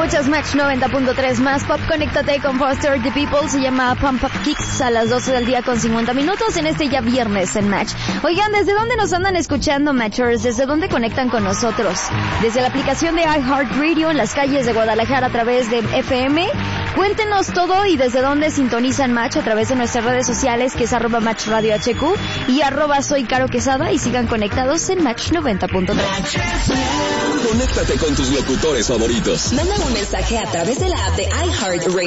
Escuchas Match 90.3 más pop. Conéctate con Foster the People. Se llama Pump Up Kicks a las 12 del día con 50 minutos en este ya viernes en Match. Oigan, ¿desde dónde nos andan escuchando, Matchers? ¿Desde dónde conectan con nosotros? Desde la aplicación de iHeartRadio en las calles de Guadalajara a través de FM. Cuéntenos todo y desde dónde sintonizan Match a través de nuestras redes sociales, que es @MatchRadioHQ y @Soy Caro Quesada, y sigan conectados en Match 90.3. Conéctate con tus locutores favoritos. Manda un mensaje a través de la app de iHeartRadio.